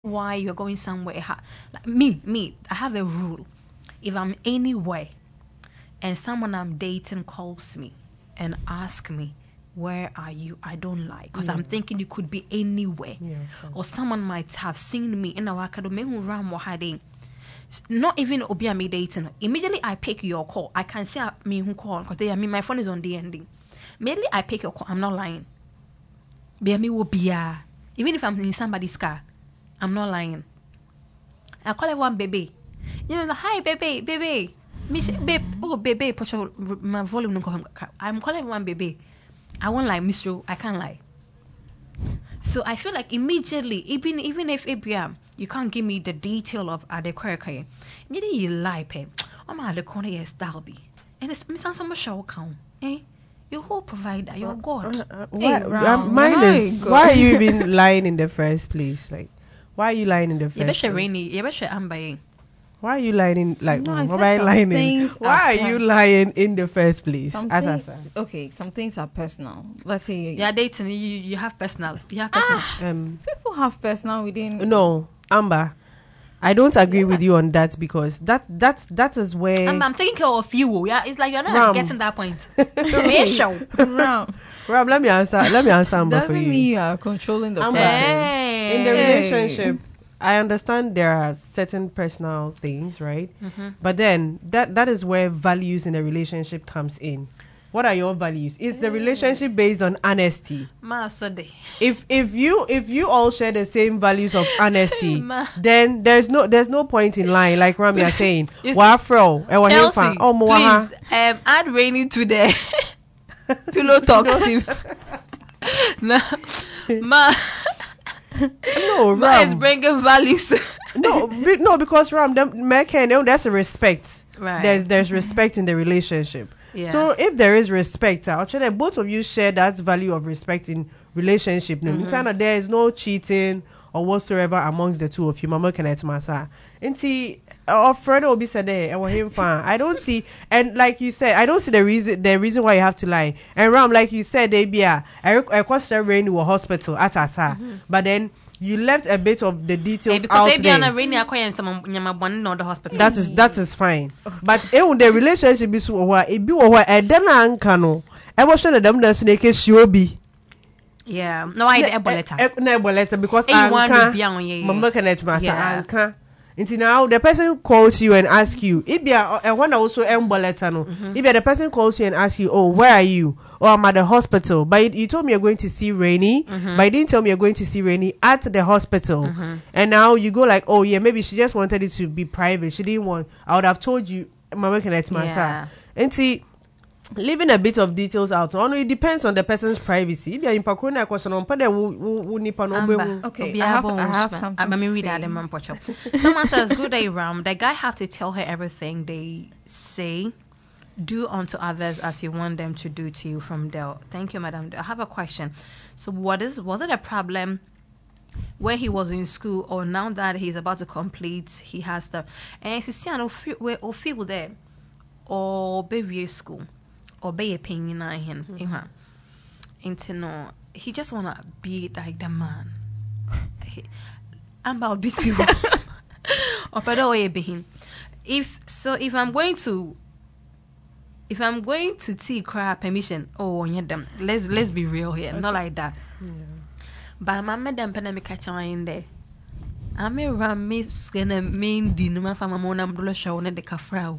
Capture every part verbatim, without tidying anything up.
why you're going somewhere. Like me, me, I have a rule. If I'm anywhere and someone I'm dating calls me and asks me, where are you? I don't like, because yeah. I'm thinking you could be anywhere, yeah, or someone might have seen me in our academy. Not even Obia me dating. Immediately I pick your call. I can say me who call because they I mean my phone is on D N D. Immediately I pick your call. I'm not lying. Be me will be even if I'm in somebody's car, I'm not lying. I call everyone baby. You know, hi baby, baby. Me babe, oh baby, push my volume. I'm calling everyone baby. I won't lie, Miss Joe. I can't lie. So I feel like immediately, even even if Abraham, you can't give me the detail of Adequate, immediately you lie, pe. I'm at the corner, yes, Dalby. And it's Miss Ansoma show count, eh? Your whole provider, your God. Uh, uh, why, uh, mine is, why are you even lying in the first place? Like, why are you lying in the first you place? Rainy, you better Amber. Why are you lying in, like, no, why, lying in, why are you lying in the first place? As I said. Okay, some things are personal. Let's say you, you're dating, you, you have personal. You have personal. Ah, um, people have personal within. No, Amber, I don't agree yeah. with you on that, because that that that is where Amber, I'm taking care of you. Yeah, it's like you're not Ram. getting that point. Ram. Ram, let me answer. Let me answer Amber Doesn't for you. mean you are controlling the Amber, person. Hey. In the relationship. I understand there are certain personal things, right? Mm-hmm. But then that that is where values in a relationship comes in. What are your values? Is the relationship based on honesty? If if you if you all share the same values of honesty, then there's no there's no point in lying. Like Rami are saying, Wafro, Chelsea, oh, please um, add Rainy to the pillow talk. No, ma. No, Ram is bringing values. no, be, no, because Ram, them, there's a respect. Right. There's there's respect in the relationship. Yeah. So if there is respect, I'll tell you, both of you share that value of respect in relationship. Mm-hmm. There is no cheating or whatsoever amongst the two of you. Mama can masa. Inti or Fredo will be said there. I don't see, and like you said, I don't see the reason the reason why you have to lie. And Ram, like you said, they be a I question Rain to a hospital at Asa, mm-hmm. but then you left a bit of the details hey, out there. The hospital. That is that is fine. But if the relationship is over, it be over. And then I can't. I was sure that them that's the case you be. Yeah, no, I did a letter. No letter because I can't. Mama can let my son. Until now, the person calls you and asks you, if you are a one also letter, no. If the person calls you and asks you, oh, where are you? Or I'm at the hospital. But you told me you're going to see Rainy, mm-hmm. but you didn't tell me you're going to see Rainy at the hospital. Mm-hmm. And now you go like, oh, yeah, maybe she just wanted it to be private. She didn't want, I would have told you, Mama can let my son. And see, leaving a bit of details out, it depends on the person's privacy. If you're in Pakuna, question on Pada, okay, I have, I have something. I'm read that. Someone says, good day, Ram. The guy have to tell her everything they say. Do unto others as you want them to do to you from there. Thank you, madam. I have a question. So, what is was it a problem where he was in school, or now that he's about to complete, he has the and he see where or feel there or be school or be a pain in him. Into no, he just wanna be like the man. I'm about be too. Or better way be him. If so, if I'm going to. If I'm going to take cry permission, oh yeah, them. Let's let's be real here, okay. Not like that. Yeah. But my madam pandemic catch on in there. I'm a ram miss gonna mean dinner from a monam blue show on the cafrao.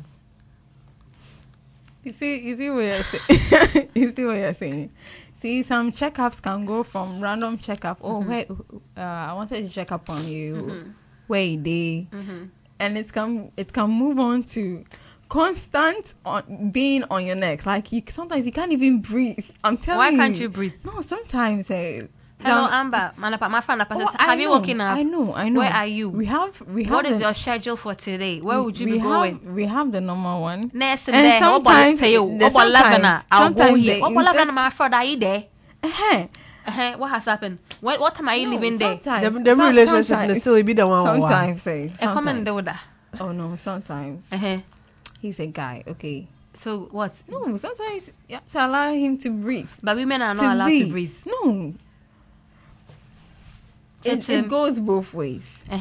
You see, you see what you're saying. You see what you're saying. See, some checkups can go from random checkup. Oh, mm-hmm. wait, uh, I wanted to check up on you. Mm-hmm. Wait, day, mm-hmm. and it can it can move on to. Constant on being on your neck, like you sometimes you can't even breathe. I'm telling Why you. Why can't you breathe? No, sometimes. Uh, Hello, Amber. My friend, oh, have you woken up? I know, I know. Where are you? We have, we have. What is your schedule for today? Where would you we be have, going? We have the normal one. Nurse and there. Sometimes, say you. The, sometimes, I'll go here. They, what will happen, my friend? Are you there? Uh-huh. Uh-huh. What has happened? What what time are you no, living there? The, the some, relationship will still be the one. Sometimes, say. Come and do that. Oh no, sometimes. Uh-huh. He's a guy, okay. So what? No, sometimes you have to allow him to breathe. But women are not allowed breathe. to breathe. No. It, it goes both ways.